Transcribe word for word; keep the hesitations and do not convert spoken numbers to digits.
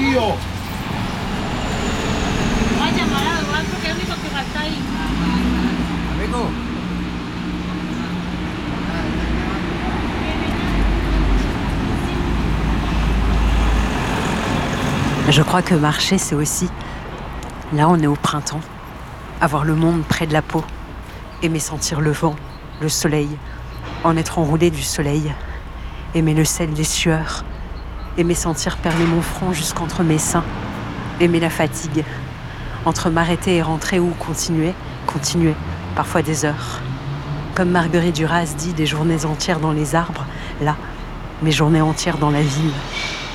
Je crois que marcher, c'est aussi, là on est au printemps, avoir le monde près de la peau, aimer sentir le vent, le soleil, en être enroulé du soleil, aimer le sel des sueurs, aimer sentir perler mon front jusqu'entre mes seins, aimer la fatigue, entre m'arrêter et rentrer ou continuer, continuer, parfois des heures. Comme Marguerite Duras dit, des journées entières dans les arbres, là, mes journées entières dans la ville.